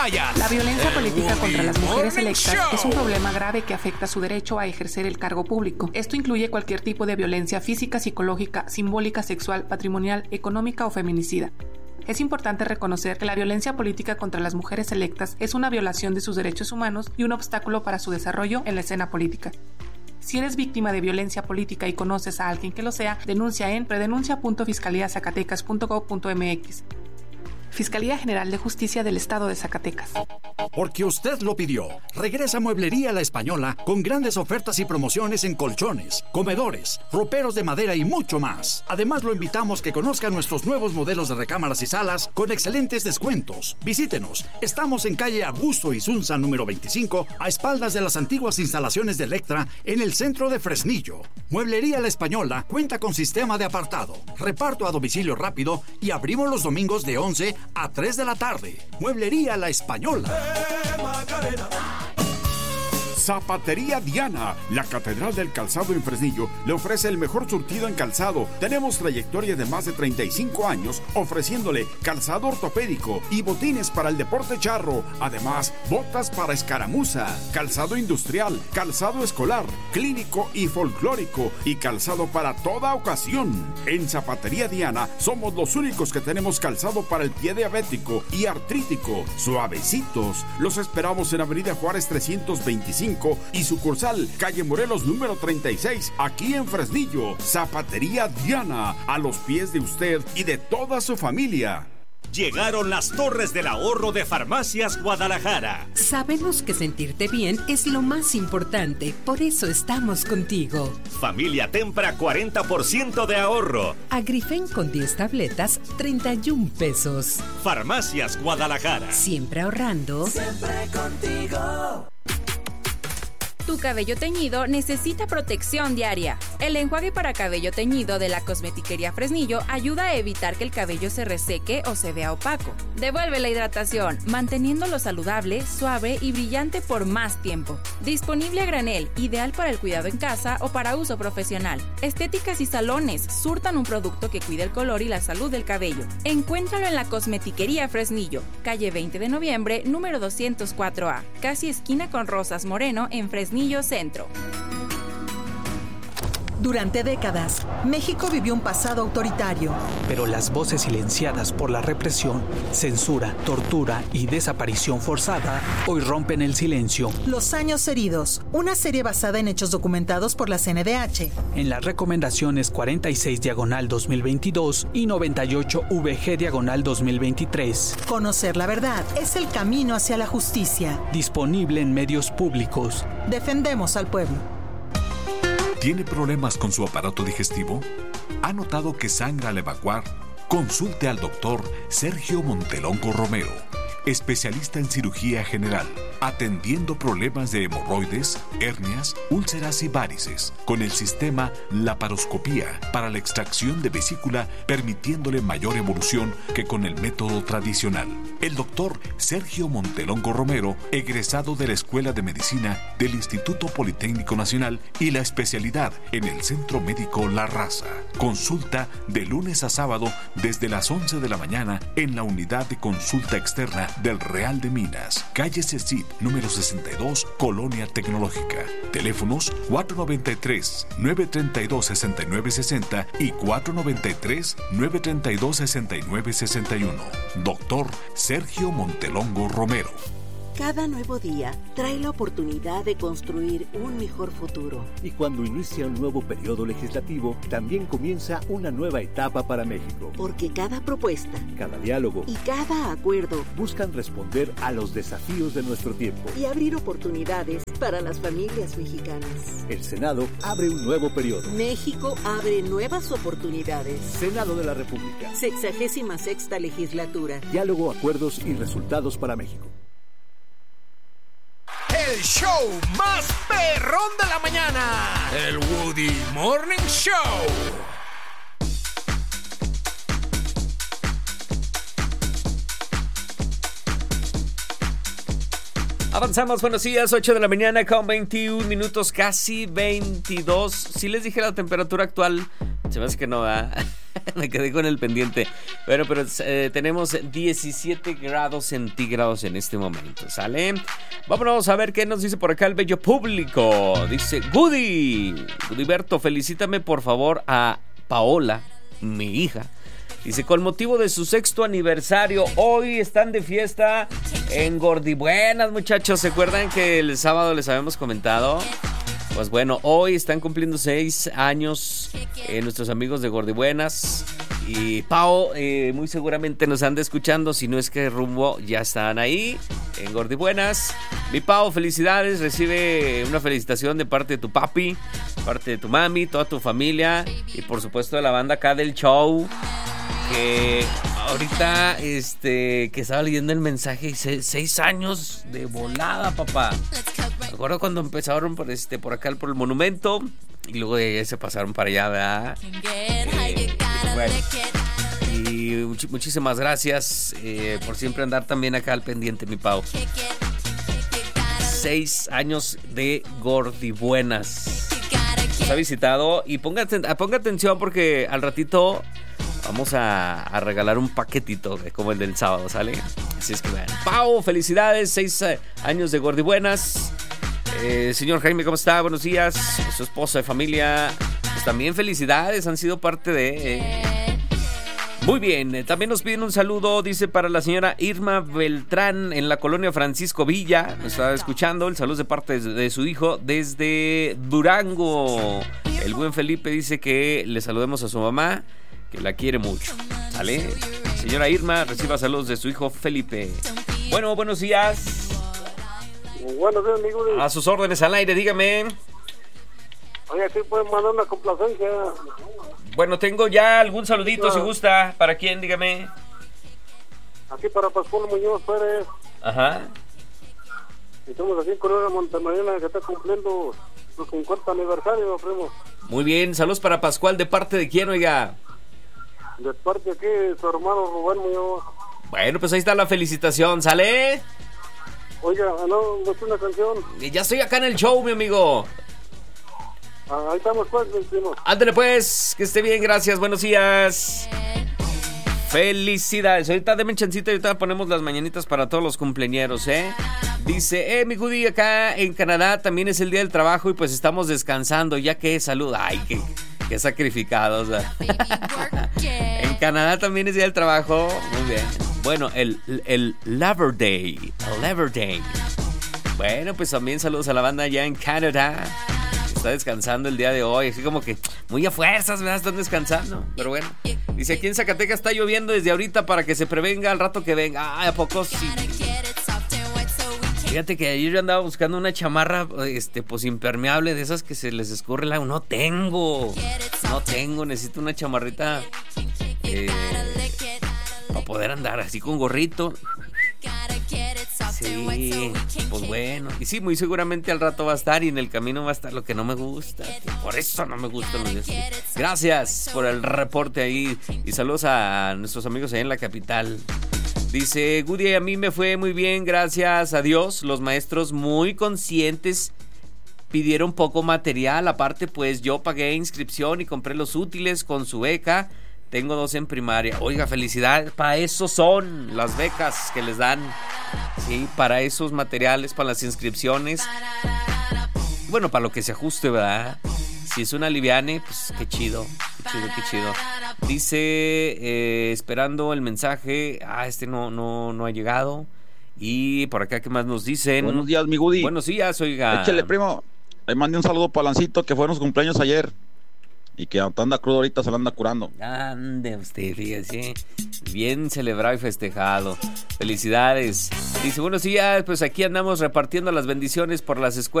La violencia política contra las mujeres electas es un problema grave que afecta su derecho a ejercer el cargo público. Esto incluye cualquier tipo de violencia física, psicológica, simbólica, sexual, patrimonial, económica o feminicida. Es importante reconocer que la violencia política contra las mujeres electas es una violación de sus derechos humanos y un obstáculo para su desarrollo en la escena política. Si eres víctima de violencia política y conoces a alguien que lo sea, denuncia en predenuncia.fiscaliazacatecas.gov.mx. Fiscalía General de Justicia del Estado de Zacatecas. Porque usted lo pidió. Regresa Mueblería La Española con grandes ofertas y promociones en colchones, comedores, roperos de madera y mucho más. Además, lo invitamos que conozca nuestros nuevos modelos de recámaras y salas con excelentes descuentos. Visítenos. Estamos en calle Augusto Isunza, número 25, a espaldas de las antiguas instalaciones de Electra, en el centro de Fresnillo. Mueblería La Española cuenta con sistema de apartado, reparto a domicilio rápido y abrimos los domingos de 11 a 3 de la tarde. Mueblería La Española. Zapatería Diana, la catedral del calzado en Fresnillo, le ofrece el mejor surtido en calzado. Tenemos trayectoria de más de 35 años ofreciéndole calzado ortopédico y botines para el deporte charro. Además, botas para escaramuza, calzado industrial, calzado escolar, clínico y folclórico y calzado para toda ocasión. En Zapatería Diana somos los únicos que tenemos calzado para el pie diabético y artrítico, suavecitos. Los esperamos en Avenida Juárez 325 y sucursal calle Morelos número 36, aquí en Fresnillo. Zapatería Diana, a los pies de usted y de toda su familia. Llegaron las Torres del Ahorro de Farmacias Guadalajara. Sabemos que sentirte bien es lo más importante, por eso estamos contigo. Familia Tempra, 40% de ahorro. Agrifen con 10 tabletas, 31 pesos. Farmacias Guadalajara. Siempre ahorrando. Siempre contigo. Tu cabello teñido necesita protección diaria. El enjuague para cabello teñido de la Cosmetiquería Fresnillo ayuda a evitar que el cabello se reseque o se vea opaco. Devuelve la hidratación, manteniéndolo saludable, suave y brillante por más tiempo. Disponible a granel, ideal para el cuidado en casa o para uso profesional. Estéticas y salones surtan un producto que cuida el color y la salud del cabello. Encuéntralo en la Cosmetiquería Fresnillo, calle 20 de noviembre, número 204A, casi esquina con Rosas Moreno en Fresnillo Centro. Durante décadas, México vivió un pasado autoritario. Pero las voces silenciadas por la represión, censura, tortura y desaparición forzada hoy rompen el silencio. Los años heridos, una serie basada en hechos documentados por la CNDH. En las recomendaciones 46/2022 y 98/VG/2023. Conocer la verdad es el camino hacia la justicia. Disponible en medios públicos. Defendemos al pueblo. ¿Tiene problemas con su aparato digestivo? ¿Ha notado que sangra al evacuar? Consulte al doctor Sergio Montelongo Romero, especialista en cirugía general, atendiendo problemas de hemorroides, hernias, úlceras y varices, con el sistema laparoscopía para la extracción de vesícula, permitiéndole mayor evolución que con el método tradicional. El doctor Sergio Montelongo Romero, egresado de la Escuela de Medicina del Instituto Politécnico Nacional y la especialidad en el Centro Médico La Raza. Consulta de lunes a sábado desde las 11 de la mañana en la unidad de consulta externa del Real de Minas, calle Cecit, número 62, Colonia Tecnológica. Teléfonos 493-932-6960 y 493-932-6961. Doctor Sergio Montelongo Romero. Cada nuevo día trae la oportunidad de construir un mejor futuro. Y cuando inicia un nuevo periodo legislativo, también comienza una nueva etapa para México. Porque cada propuesta, cada diálogo y cada acuerdo buscan responder a los desafíos de nuestro tiempo y abrir oportunidades para las familias mexicanas. El Senado abre un nuevo periodo. México abre nuevas oportunidades. Senado de la República. 66ª legislatura. Diálogo, acuerdos y resultados para México. El show más perrón de la mañana. El Woody Morning Show. Avanzamos, buenos días, 8 de la mañana con 21 minutos, casi 22. Si les dije la temperatura actual, se me hace que no, ¿verdad? Me quedé con el pendiente. Bueno, pero tenemos 17 grados centígrados en este momento, ¿sale? Vámonos a ver qué nos dice por acá el bello público. Dice Gudiberto, felicítame por favor a Paola, mi hija. Dice, con motivo de su 6º aniversario, hoy están de fiesta en Gordibuenas, muchachos. ¿Se acuerdan que el sábado les habíamos comentado? Pues bueno, hoy están cumpliendo 6 años nuestros amigos de Gordibuenas. Y Pao, muy seguramente nos anda escuchando. Si no es que rumbo ya están ahí en Gordibuenas. Mi Pao, felicidades. Recibe una felicitación de parte de tu papi, parte de tu mami, toda tu familia. Y por supuesto de la banda acá del show. Que ahorita, que estaba leyendo el mensaje, dice 6 años de volada, papá. Me acuerdo cuando empezaron por acá, por el monumento, y luego de ahí se pasaron para allá, ¿verdad? Bueno, y muchísimas gracias por siempre andar también acá al pendiente, mi Pau. 6 años de Gordibuenas. Nos ha visitado y ponga atención porque al ratito vamos a regalar un paquetito como el del sábado, ¿sale? Así es que vean. Pau, felicidades, 6 años de Gordibuenas. Señor Jaime, ¿cómo está? Buenos días. Su esposa de familia, pues también felicidades, han sido parte de... Muy bien, también nos piden un saludo, dice, para la señora Irma Beltrán en la colonia Francisco Villa. Nos está escuchando, el saludo de parte de su hijo desde Durango. El buen Felipe dice que le saludemos a su mamá, que la quiere mucho, ¿vale? Señora Irma, reciba saludos de su hijo Felipe. Bueno, buenos días. Buenos días, amigo. A sus órdenes al aire, dígame. Oye, ¿sí pueden mandar una complacencia? Bueno, tengo ya algún saludito, si gusta. ¿Para quién? Dígame. Aquí para Pascual Muñoz Pérez. Ajá. Estamos aquí en Corona Montemarina, que está cumpliendo su 50 aniversario, primo. Muy bien, saludos para Pascual. ¿De parte de quién, oiga? De parte aquí, su hermano Rubén Muñoz. Bueno, pues ahí está la felicitación, ¿sale? Oiga, no es una canción. Ya estoy acá en el show, mi amigo. Ahí estamos, pues, primo. Ándale, pues, que esté bien, gracias, buenos días. Felicidades. Ahorita denme chancita y ahorita ponemos las mañanitas para todos los cumpleañeros, ¿eh? Dice, mi Judy, acá en Canadá también es el día del trabajo y pues estamos descansando, ya que salud. Ay, qué sacrificados. En Canadá también es día del trabajo. Muy bien. Bueno, el Labor Day. El Labor Day. Bueno, pues también saludos a la banda allá en Canadá. Está descansando el día de hoy, así como que muy a fuerzas, ¿verdad? Están descansando, pero bueno. Dice, aquí en Zacatecas está lloviendo desde ahorita para que se prevenga al rato que venga. Ah, ¿a poco sí? Fíjate que ayer yo andaba buscando una chamarra, pues impermeable, de esas que se les escurre el agua. No tengo, necesito una chamarrita para poder andar así con gorrito. Sí, pues bueno. Y sí, muy seguramente al rato va a estar y en el camino va a estar lo que no me gusta. Por eso no me gustan los días. Gracias por el reporte ahí y saludos a nuestros amigos ahí en la capital. Dice, Goody, a mí me fue muy bien, gracias a Dios. Los maestros muy conscientes pidieron poco material. Aparte, pues yo pagué inscripción y compré los útiles con su beca. Tengo 2 en primaria. Oiga, felicidades. Para eso son las becas que les dan. Sí, para esos materiales, para las inscripciones. Bueno, para lo que se ajuste, ¿verdad? Si es una liviane, pues qué chido. Qué chido. Dice, esperando el mensaje. No ha llegado. Y por acá, ¿qué más nos dicen? Buenos días, mi Goody. Buenos días, oiga. Échale, primo. Le mandé un saludo para Lancito, que fueron sus cumpleaños ayer. Y que anda crudo ahorita, se lo anda curando. Ande usted, fíjese. Bien celebrado y festejado. Felicidades. Dice, buenos días, pues aquí andamos repartiendo las bendiciones por las escuelas.